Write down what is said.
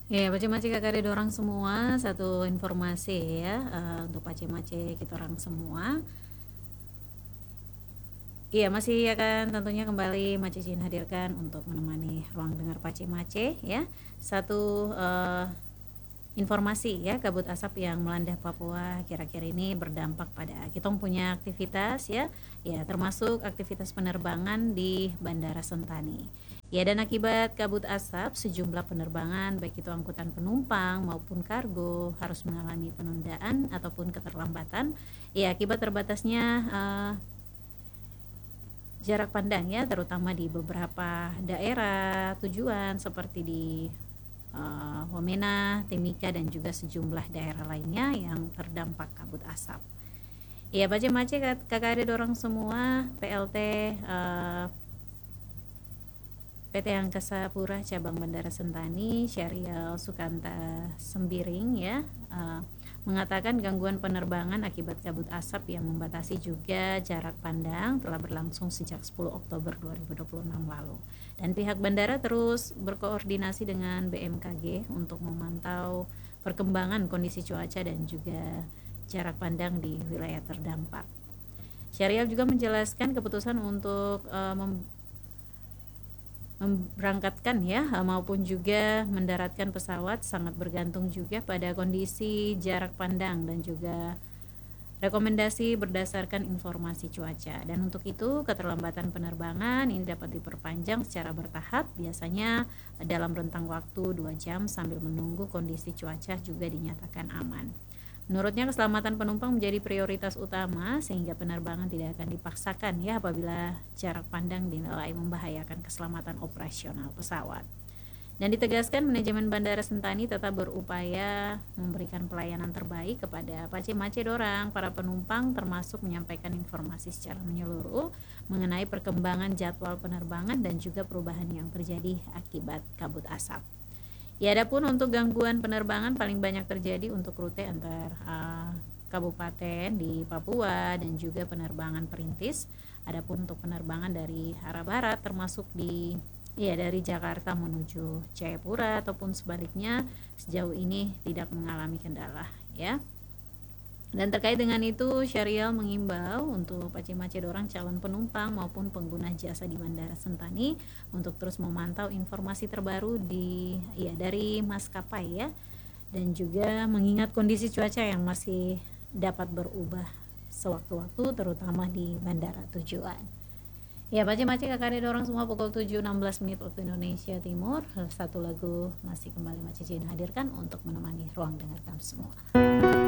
Ya, Pace-Mace kakak dorang semua, satu informasi ya, untuk Pace-Mace kita orang semua. Iya, masih akan tentunya kembali Mace Jin hadirkan untuk menemani ruang dengar Pace-Mace ya. Satu informasi ya, kabut asap yang melanda Papua kira-kira ini berdampak pada kita punya aktivitas ya, termasuk aktivitas penerbangan di Bandara Sentani. Ya, dan akibat kabut asap, sejumlah penerbangan baik itu angkutan penumpang maupun kargo harus mengalami penundaan ataupun keterlambatan. Ya, akibat terbatasnya jarak pandang ya, terutama di beberapa daerah tujuan seperti di Wamena, Timika dan juga sejumlah daerah lainnya yang terdampak kabut asap. Ya, Pace-Mace kakak dorang semua, PLT PT Angkasa Pura Cabang Bandara Sentani, Syarial Sukanta Sembiring ya, mengatakan gangguan penerbangan akibat kabut asap yang membatasi juga jarak pandang telah berlangsung sejak 10 Oktober 2026 lalu. Dan pihak bandara terus berkoordinasi dengan BMKG untuk memantau perkembangan kondisi cuaca dan juga jarak pandang di wilayah terdampak. Syarial juga menjelaskan keputusan untuk memberangkatkan ya maupun juga mendaratkan pesawat sangat bergantung juga pada kondisi jarak pandang dan juga rekomendasi berdasarkan informasi cuaca. Dan untuk itu keterlambatan penerbangan ini dapat diperpanjang secara bertahap, biasanya dalam rentang waktu 2 jam sambil menunggu kondisi cuaca juga dinyatakan aman. Menurutnya keselamatan penumpang menjadi prioritas utama sehingga penerbangan tidak akan dipaksakan ya apabila jarak pandang dinilai membahayakan keselamatan operasional pesawat. Dan ditegaskan manajemen Bandara Sentani tetap berupaya memberikan pelayanan terbaik kepada Pace-Mace dorang, para penumpang, termasuk menyampaikan informasi secara menyeluruh mengenai perkembangan jadwal penerbangan dan juga perubahan yang terjadi akibat kabut asap. Ya, adapun untuk gangguan penerbangan paling banyak terjadi untuk rute antar kabupaten di Papua dan juga penerbangan perintis. Adapun untuk penerbangan dari arah barat termasuk dari Jakarta menuju Jayapura ataupun sebaliknya sejauh ini tidak mengalami kendala ya. Dan terkait dengan itu, Syarial mengimbau untuk Pace-Mace dorang calon penumpang maupun pengguna jasa di Bandara Sentani untuk terus memantau informasi terbaru dari maskapai ya, dan juga mengingat kondisi cuaca yang masih dapat berubah sewaktu-waktu terutama di bandara tujuan. Ya, Pace-Mace kakak dorang semua pukul 7.16 menit waktu Indonesia Timur. Satu lagu masih kembali Mace Jin hadirkan untuk menemani ruang dengar kamu semua.